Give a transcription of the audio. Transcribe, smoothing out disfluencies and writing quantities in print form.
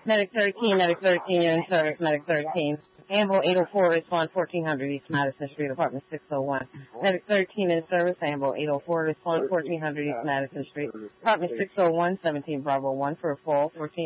Medic 13, Medic 13, you're in service, Medic 13. Ambo 804, respond 1400 East Madison Street, apartment 601. Medic 13 in service, Ambo 804, respond 1400 East Madison Street, apartment 601, 17 Bravo 1 for a fall, 14